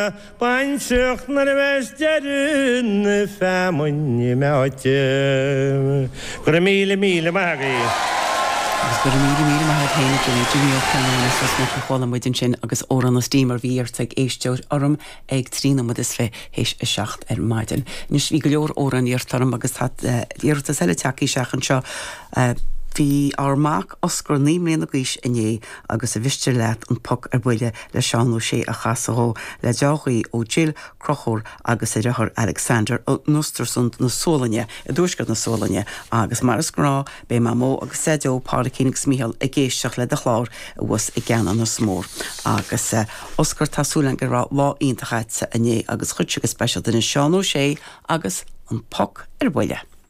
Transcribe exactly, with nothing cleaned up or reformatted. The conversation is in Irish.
Bainseach na bheitsteún femuine meáte. Gur míle míle magi. Gur mí mí mai héna gin Junior Cannas was na chola muidin sin agus óran na steamer víart ag éisteir orm ag trína mud is fé héis a seacht ar maidin. Nus vi go leor óran íartarm agus hat íart a selle teachí seachan seo Bhí armach oscar nímlíon a gis iné agus a bhistir leat an puc ar buile le seanú sé a chasahó le deáchaí ó Jill Crochór agus a rethir Alexander ó Nustersund na Solaine, a dúisgad na Solaine agus mar is grá bé má mó agus séideó Pádraig Smíhall a géisteach le de chlár a was i gceanna na smór. Agus oscar tasúlan go rá lá iontachaitse iné agus chute go speisial den seanú sé agus an puc ar buile.